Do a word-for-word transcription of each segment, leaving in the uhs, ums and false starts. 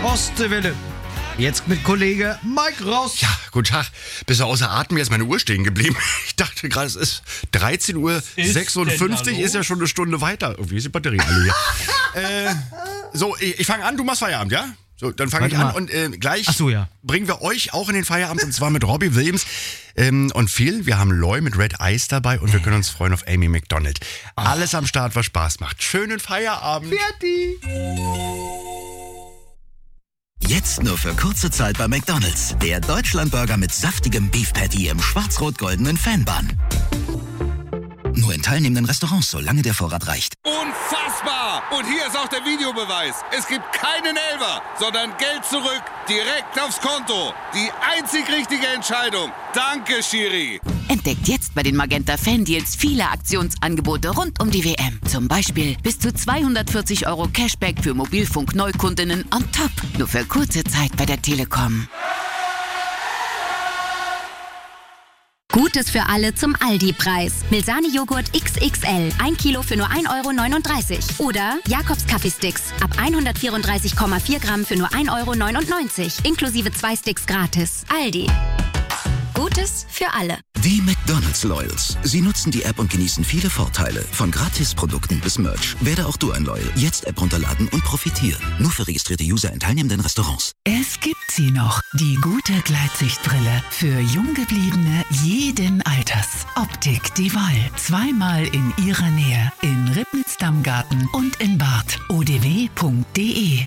Ostseewelle. Jetzt mit Kollege Mike Ross. Ja, guten Tag. Bist du außer Atem? Mir ist meine Uhr stehen geblieben. Ich dachte gerade, es ist dreizehn Uhr sechsundfünfzig, ist ja schon eine Stunde weiter. Irgendwie ist die Batterie alle hier. äh, so, ich, ich fange an, du machst Feierabend, ja? So, dann fange ich an und äh, gleich Ach so, ja. bringen wir euch auch in den Feierabend und zwar mit Robbie Williams ähm, und Phil. Wir haben Loy mit Red Eyes dabei und wir können uns freuen auf Amy Macdonald. Ach. Alles am Start, was Spaß macht. Schönen Feierabend. Fertig. Jetzt nur für kurze Zeit bei McDonald's. Der Deutschlandburger mit saftigem Beef Patty im schwarz-rot-goldenen Fanbun. Nur in teilnehmenden Restaurants, solange der Vorrat reicht. Unfassbar! Und hier ist auch der Videobeweis. Es gibt keinen Elfer, sondern Geld zurück, direkt aufs Konto. Die einzig richtige Entscheidung. Danke, Schiri. Entdeckt jetzt bei den Magenta Fan-Deals viele Aktionsangebote rund um die W M. Zum Beispiel bis zu zweihundertvierzig Euro Cashback für Mobilfunk-Neukundinnen on top. Nur für kurze Zeit bei der Telekom. Gutes für alle zum Aldi-Preis. Milsani-Joghurt X X L, ein Kilo für nur ein Euro neununddreißig. Oder Jakobs Kaffeesticks, ab hundertvierunddreißig Komma vier Gramm für nur ein Euro neunundneunzig. Inklusive zwei Sticks gratis. Aldi. Gutes für alle. Die McDonald's Loyals. Sie nutzen die App und genießen viele Vorteile. Von Gratisprodukten bis Merch. Werde auch du ein Loyal. Jetzt App runterladen und profitieren. Nur für registrierte User in teilnehmenden Restaurants. Es gibt sie noch. Die gute Gleitsichtbrille. Für Junggebliebene jeden Alters. Optik Die Wahl. Zweimal in ihrer Nähe. In Ribnitz-Dammgarten und in Barth. o d w punkt d e.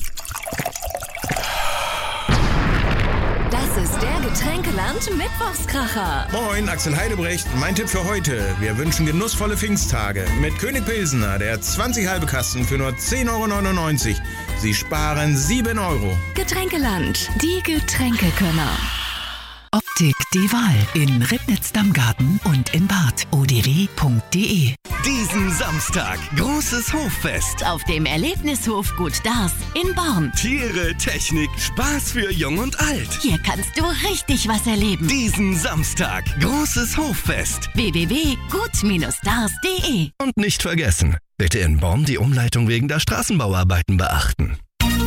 Das ist der Getränkeland-Mittwochskracher. Moin, Axel Heidebrecht. Mein Tipp für heute. Wir wünschen genussvolle Pfingsttage. Mit König Pilsener, der zwanzig halbe Kasten für nur zehn Euro neunundneunzig. Sie sparen sieben Euro. Getränkeland, die Getränkekönner. Optik Die Wahl. In Ribnitz-Dammgarten und in Barth. o d w punkt d e. Diesen Samstag großes Hoffest. Auf dem Erlebnishof Gut Dars in Born. Tiere, Technik, Spaß für Jung und Alt. Hier kannst du richtig was erleben. Diesen Samstag großes Hoffest. w w w punkt gut Dars punkt d e. Und nicht vergessen, bitte in Born die Umleitung wegen der Straßenbauarbeiten beachten.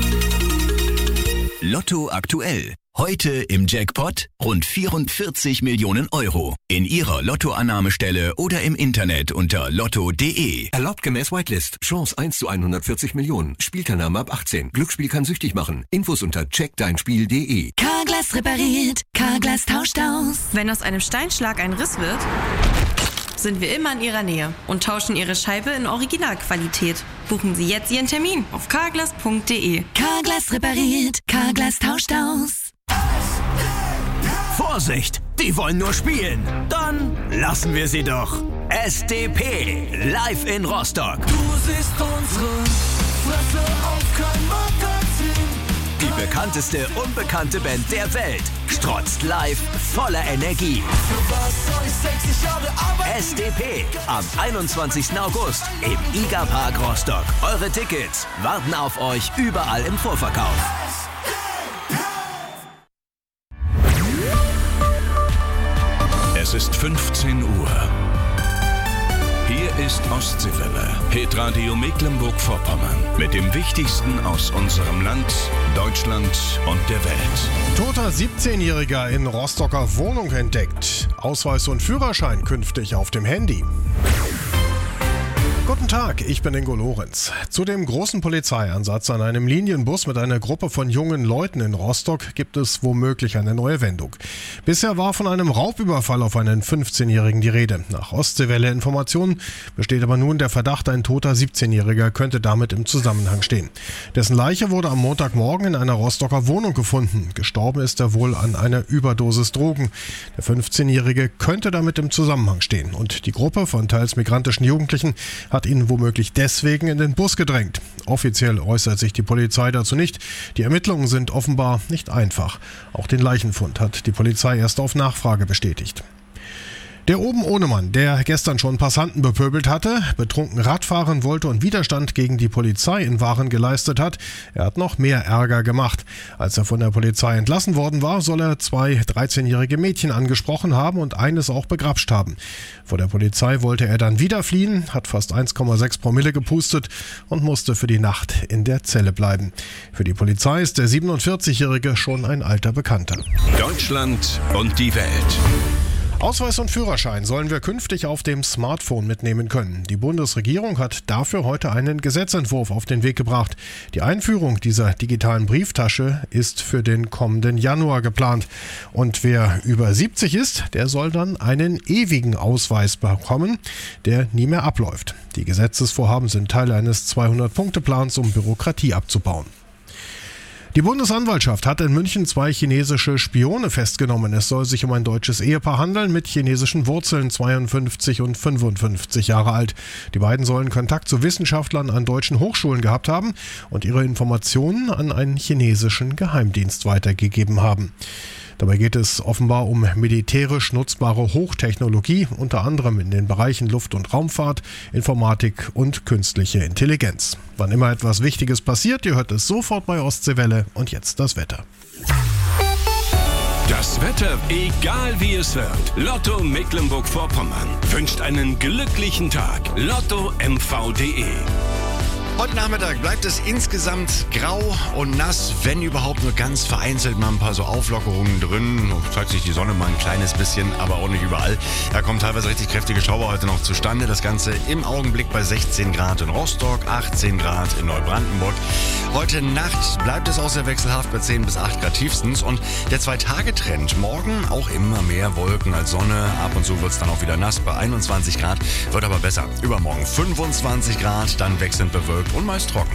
Lotto aktuell. Heute im Jackpot rund vierundvierzig Millionen Euro. In Ihrer Lottoannahmestelle oder im Internet unter lotto punkt d e. Erlaubt gemäß Whitelist. Chance eins zu hundertvierzig Millionen. Spielteilnahme ab achtzehn. Glücksspiel kann süchtig machen. Infos unter check dein spiel punkt d e. Carglass repariert, Carglass tauscht aus. Wenn aus einem Steinschlag ein Riss wird, sind wir immer in Ihrer Nähe und tauschen Ihre Scheibe in Originalqualität. Buchen Sie jetzt Ihren Termin auf carglass punkt d e. Carglass repariert, Carglass tauscht aus. Vorsicht, die wollen nur spielen. Dann lassen wir sie doch. S D P, live in Rostock. Du siehst unsere Fresse auf kein Magazin. Die bekannteste unbekannte Band der Welt strotzt live voller Energie. Für was soll ich sechzig Jahre arbeiten? S D P am einundzwanzigsten August im Iga Park Rostock. Eure Tickets warten auf euch überall im Vorverkauf. Es ist fünfzehn Uhr. Hier ist Ostseewelle, Hitradio Mecklenburg-Vorpommern. Mit dem Wichtigsten aus unserem Land, Deutschland und der Welt. Toter siebzehnjähriger in Rostocker Wohnung entdeckt. Ausweis und Führerschein künftig auf dem Handy. Guten Tag, ich bin Ingo Lorenz. Zu dem großen Polizeieinsatz an einem Linienbus mit einer Gruppe von jungen Leuten in Rostock gibt es womöglich eine neue Wendung. Bisher war von einem Raubüberfall auf einen fünfzehnjährigen die Rede. Nach Ostseewelle-Informationen besteht aber nun der Verdacht, ein toter siebzehnjähriger könnte damit im Zusammenhang stehen. Dessen Leiche wurde am Montagmorgen in einer Rostocker Wohnung gefunden. Gestorben ist er wohl an einer Überdosis Drogen. Der fünfzehnjährige könnte damit im Zusammenhang stehen. Und die Gruppe von teils migrantischen Jugendlichen hat ihn womöglich deswegen in den Bus gedrängt. Offiziell äußert sich die Polizei dazu nicht. Die Ermittlungen sind offenbar nicht einfach. Auch den Leichenfund hat die Polizei erst auf Nachfrage bestätigt. Der Oben-ohne-Mann, der gestern schon Passanten bepöbelt hatte, betrunken Radfahren wollte und Widerstand gegen die Polizei in Waren geleistet hat, er hat noch mehr Ärger gemacht. Als er von der Polizei entlassen worden war, soll er zwei dreizehnjährige Mädchen angesprochen haben und eines auch begrapscht haben. Vor der Polizei wollte er dann wieder fliehen, hat fast eins Komma sechs Promille gepustet und musste für die Nacht in der Zelle bleiben. Für die Polizei ist der siebenundvierzigjährige schon ein alter Bekannter. Deutschland und die Welt. Ausweis und Führerschein sollen wir künftig auf dem Smartphone mitnehmen können. Die Bundesregierung hat dafür heute einen Gesetzentwurf auf den Weg gebracht. Die Einführung dieser digitalen Brieftasche ist für den kommenden Januar geplant. Und wer über siebzig ist, der soll dann einen ewigen Ausweis bekommen, der nie mehr abläuft. Die Gesetzesvorhaben sind Teil eines zweihundert-Punkte-Plans, um Bürokratie abzubauen. Die Bundesanwaltschaft hat in München zwei chinesische Spione festgenommen. Es soll sich um ein deutsches Ehepaar handeln mit chinesischen Wurzeln, zweiundfünfzig und fünfundfünfzig Jahre alt. Die beiden sollen Kontakt zu Wissenschaftlern an deutschen Hochschulen gehabt haben und ihre Informationen an einen chinesischen Geheimdienst weitergegeben haben. Dabei geht es offenbar um militärisch nutzbare Hochtechnologie, unter anderem in den Bereichen Luft- und Raumfahrt, Informatik und künstliche Intelligenz. Wann immer etwas Wichtiges passiert, ihr hört es sofort bei Ostseewelle. Und jetzt das Wetter. Das Wetter, egal wie es wird. Lotto Mecklenburg-Vorpommern wünscht einen glücklichen Tag. Lotto M V punkt de. Heute Nachmittag bleibt es insgesamt grau und nass, wenn überhaupt nur ganz vereinzelt mal ein paar so Auflockerungen drin. Zeigt sich die Sonne mal ein kleines bisschen, aber auch nicht überall. Da kommen teilweise richtig kräftige Schauer heute noch zustande. Das Ganze im Augenblick bei sechzehn Grad in Rostock, achtzehn Grad in Neubrandenburg. Heute Nacht bleibt es auch sehr wechselhaft bei zehn bis acht Grad tiefstens. Und der Zwei-Tage-Trend, morgen auch immer mehr Wolken als Sonne. Ab und zu wird es dann auch wieder nass bei einundzwanzig Grad, wird aber besser. Übermorgen fünfundzwanzig Grad, dann wechselnd bewölkt und meist trocken.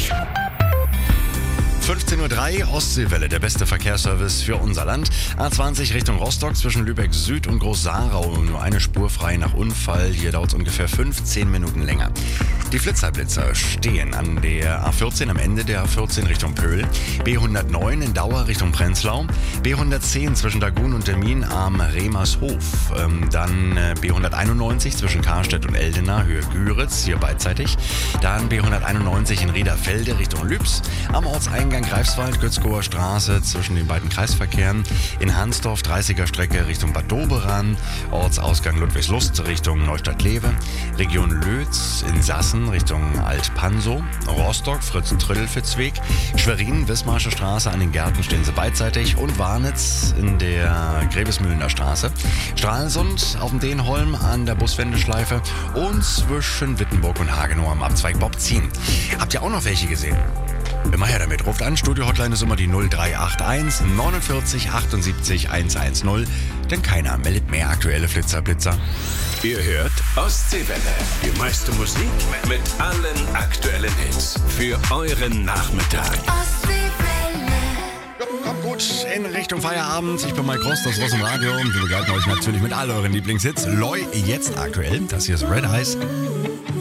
fünfzehn Uhr drei, Ostseewelle, der beste Verkehrsservice für unser Land. A zwanzig Richtung Rostock zwischen Lübeck Süd und Groß-Saarau. Nur eine Spur frei nach Unfall. Hier dauert es ungefähr fünfzehn Minuten länger. Die Flitzerblitzer stehen an der A vierzehn am Ende der A vierzehn Richtung Pöhl. B hundertneun in Dauer Richtung Prenzlau. B hundertzehn zwischen Dagun und Termin am Remershof. Ähm, dann äh, B hunderteinundneunzig zwischen Karstedt und Eldena, Höhe Güritz, hier beidseitig. Dann B hunderteinundneunzig in Riederfelde Richtung Lübs. Am Ortseingang Greifswald, Götzkower Straße zwischen den beiden Kreisverkehren. In Hansdorf dreißiger Strecke Richtung Bad Doberan. Ortsausgang Ludwigslust Richtung Neustadt-Lewe. Region Lötz in Sassen Richtung Alt-Pansow. Rostock, Fritz-Trödelfitzweg. Schwerin, Wismarsche Straße, an den Gärten stehen sie beidseitig. Und Warnitz in der Gräbesmühlener Straße. Stralsund auf dem Denholm an der Buswendeschleife. Und zwischen Wittenburg und Hagenow am Abzweig Bobzien. Habt ihr auch noch welche gesehen? Immer her damit. Ruft an. Studio-Hotline ist immer die null drei acht eins neunundvierzig achtundsiebzig hundertzehn. Denn keiner meldet mehr aktuelle Flitzerblitzer. Ihr hört Ostseewelle. Die meiste Musik mit allen aktuellen Hits. Für euren Nachmittag. Kommt gut in Richtung Feierabend. Ich bin Mike Ross, das war's im Radio. Und wir begleiten euch natürlich mit all euren Lieblingshits. Loi, jetzt aktuell. Das hier ist Red Eyes.